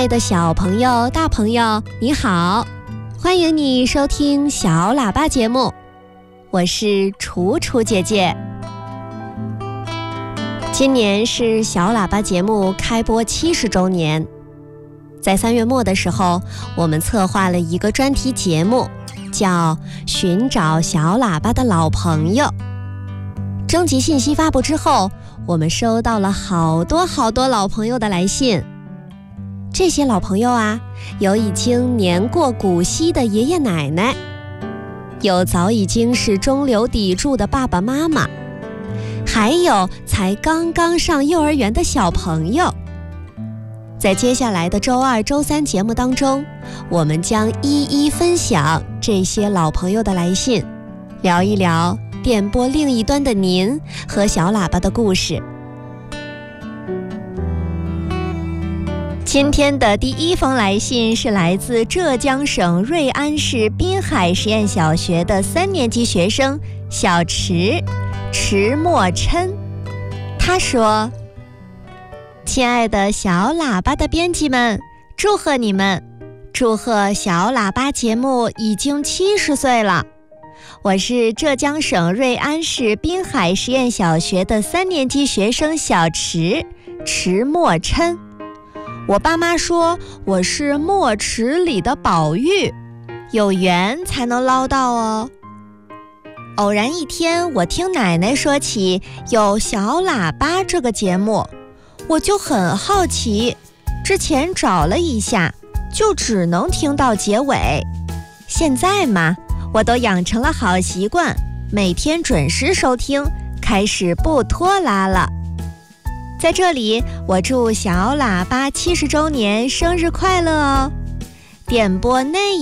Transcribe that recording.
爱的小朋友、大朋友，你好，欢迎你收听小喇叭节目，我是楚楚姐姐。今年是小喇叭节目开播70周年，在3月末的时候，我们策划了一个专题节目，叫寻找小喇叭的老朋友。征集信息发布之后，我们收到了好多老朋友的来信。这些老朋友啊，有已经年过古稀的爷爷奶奶，有早已经是中流砥柱的爸爸妈妈，还有才刚刚上幼儿园的小朋友。在接下来的周2、周3节目当中，我们将一一分享这些老朋友的来信，聊一聊电波另一端的您和小喇叭的故事。今天的第一封来信是来自浙江省瑞安市滨海实验小学的3年级学生小池墨琛。他说：亲爱的小喇叭的编辑们，祝贺你们，祝贺小喇叭节目已经70岁了。我是浙江省瑞安市滨海实验小学的3年级学生小池墨琛。我爸妈说我是墨池里的宝玉，有缘才能捞到哦。偶然一天，我听奶奶说起有小喇叭这个节目，我就很好奇，之前找了一下，就只能听到结尾。现在嘛，我都养成了好习惯，每天准时收听，开始不拖拉了。在这里，我祝小喇叭70周年生日快乐哦！电波那